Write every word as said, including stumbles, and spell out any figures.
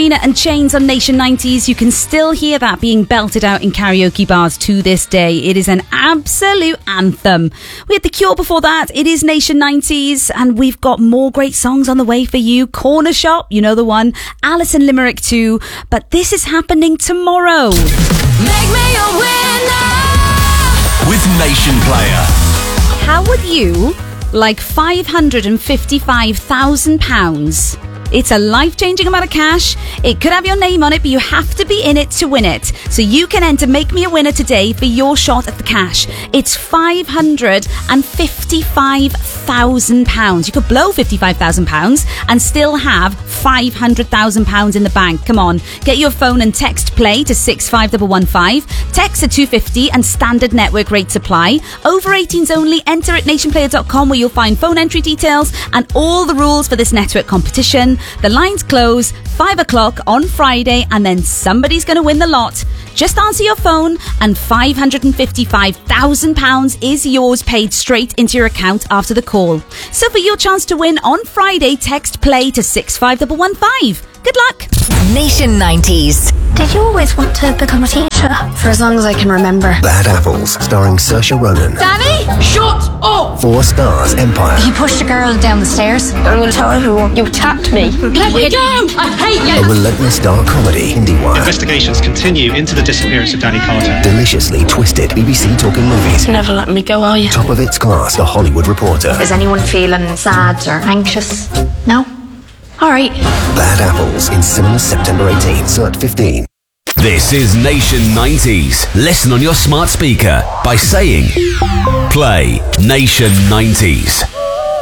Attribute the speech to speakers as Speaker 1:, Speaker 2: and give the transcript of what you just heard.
Speaker 1: China and Chains on Nation nineties. You can still hear that being belted out in karaoke bars to this day. It is an absolute anthem. We had The Cure before that. It is Nation nineties, and we've got more great songs on the way for you. Corner Shop, you know the one. Alison Limerick too. But this is happening tomorrow.
Speaker 2: Make me a winner
Speaker 3: with Nation Player.
Speaker 1: How would you like five hundred fifty-five thousand pounds? It's a life-changing amount of cash. It could have your name on it, but you have to be in it to win it. So you can enter Make Me a Winner today for your shot at the cash. It's five hundred fifty-five thousand pounds. You could blow fifty-five thousand pounds and still have five hundred thousand pounds in the bank. Come on, get your phone and text play to six five one one five. Text at two fifty and standard network rates apply. Over eighteens only. Enter at nation player dot com where you'll find phone entry details and all the rules for this network competition. The lines close five o'clock on Friday, and then somebody's going to win the lot. Just answer your phone and five hundred fifty-five thousand pounds is yours, paid straight into your account after the call. So for your chance to win on Friday, text play to six five one one five. Good luck.
Speaker 2: Nation nineties.
Speaker 4: Did you always want to become a teacher? For as long as I can remember.
Speaker 5: Bad Apples, starring Saoirse Ronan.
Speaker 4: Danny, shut up!
Speaker 5: Four Stars Empire.
Speaker 4: You pushed a girl down the stairs. I'm going to tell everyone. You attacked me. Let me go! I hate you!
Speaker 5: A relentless dark comedy. IndieWire.
Speaker 6: Investigations continue into the disappearance of Danny Carter.
Speaker 5: Deliciously twisted. B B C Talking Movies.
Speaker 4: Never let me go, are you?
Speaker 5: Top of its class. The Hollywood Reporter.
Speaker 4: Is anyone feeling sad or anxious? No? All right.
Speaker 5: Bad Apples in cinemas September eighteenth. Cert fifteen.
Speaker 3: This is Nation nineties. Listen on your smart speaker by saying play Nation nineties.